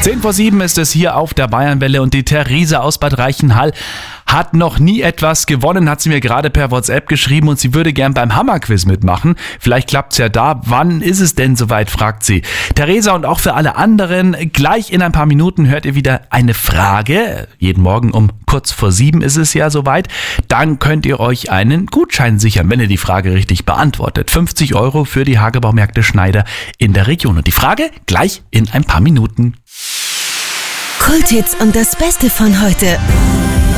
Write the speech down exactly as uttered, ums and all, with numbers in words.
Zehn vor sieben ist es hier auf der Bayernwelle und die Theresa aus Bad Reichenhall hat noch nie etwas gewonnen, hat sie mir gerade per WhatsApp geschrieben und sie würde gern beim Hammerquiz mitmachen. Vielleicht klappt's ja da. Wann ist es denn soweit, fragt sie. Theresa, und auch für alle anderen, gleich in ein paar Minuten hört ihr wieder eine Frage. Jeden Morgen um kurz vor sieben ist es ja soweit. Dann könnt ihr euch einen Gutschein sichern, wenn ihr die Frage richtig beantwortet. fünfzig Euro für die Hagebaumärkte Schneider in der Region. Und die Frage gleich in ein paar Minuten. Kulthits und das Beste von heute.